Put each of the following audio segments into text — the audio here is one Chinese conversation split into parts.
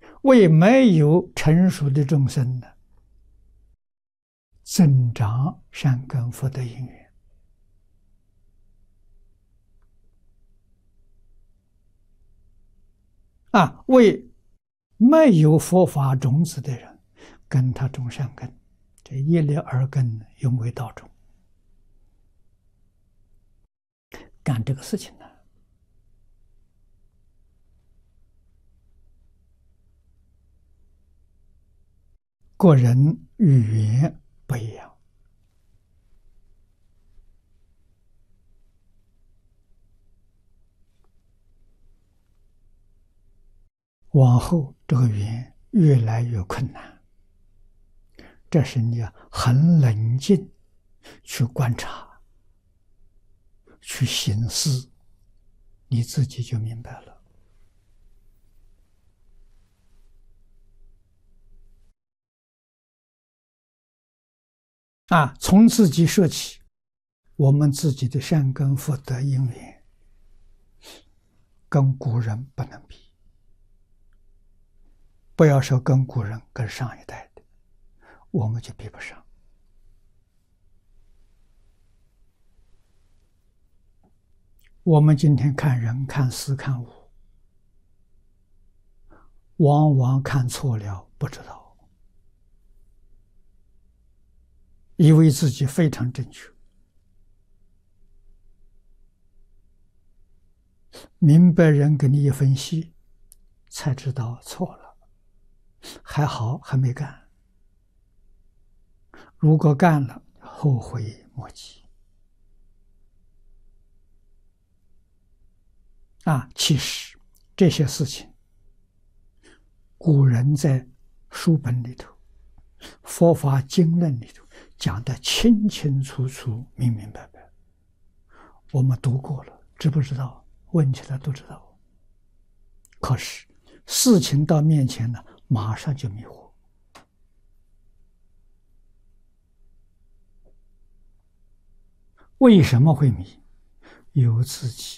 为没有成熟的众生呢，增长善根福德因缘。为没有佛法种子的人，跟他种善根，这一粒耳根永为道种。干这个事情呢，个人语言不一样。往后这个语言越来越困难，这是你要很冷静去观察、去省思，你自己就明白了。从自己说起，我们自己的善根福德因缘，跟古人不能比。不要说跟古人，跟上一代的，我们就比不上。我们今天看人、看事、看物，往往看错了，不知道，以为自己非常正确，明白人给你一分析，才知道错了。还好还没干，如果干了，后悔莫及。其实这些事情，古人在书本里头、佛法经论里头讲得清清楚楚、明明白白。我们读过了，知不知道？问起来都知道。可是事情到面前呢，马上就迷惑。为什么会迷？有自己，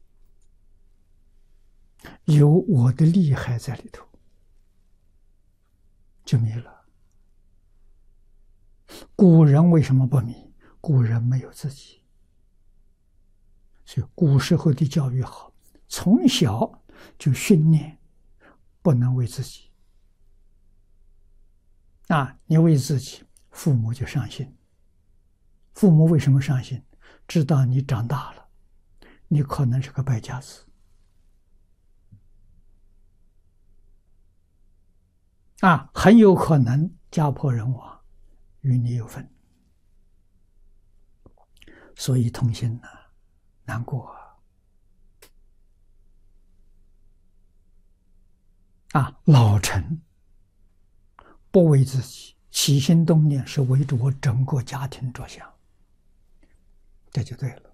有我的厉害在里头，就迷了。古人为什么不迷？古人没有自己，所以古时候的教育好，从小就训练不能为自己。你为自己，父母就伤心。父母为什么伤心？知道你长大了，你可能是个败家子。很有可能家破人亡，与你有份，所以痛心难过老成不为自己，起心动念是为着我整个家庭着想，这就对了。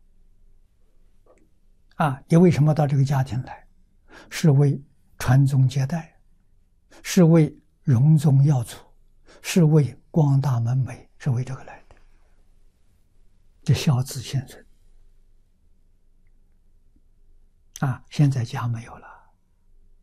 你为什么到这个家庭来？是为传宗接代，是为荣宗耀祖，是为光大门楣，是为这个来的。这孝子现存。现在家没有了，